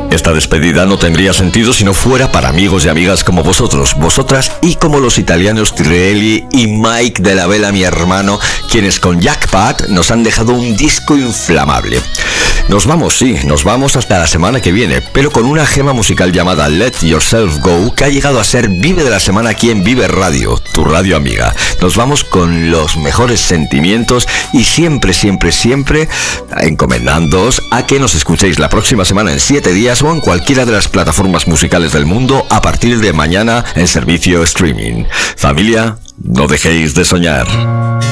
Esta despedida no tendría sentido si no fuera para amigos y amigas como vosotros, vosotras y como los italianos Tirelli y Mike de la Vela, mi hermano, quienes con Jackpot nos han dejado un disco inflamable. Nos vamos, sí, nos vamos hasta la semana que viene, pero con una gema musical llamada Let Yourself Go, que ha llegado a ser Vive de la Semana aquí en Vive Radio, tu radio amiga. Nos vamos con los mejores sentimientos y siempre, siempre, siempre encomendándoos a que nos escuchéis la próxima semana en 7 días o en cualquiera de las plataformas musicales del mundo a partir de mañana en servicio streaming. Familia, no dejéis de soñar.